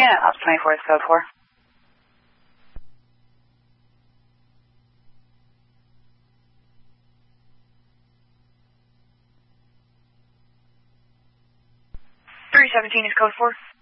Yeah, Ops 24 is code 4. Three 17 is code 4.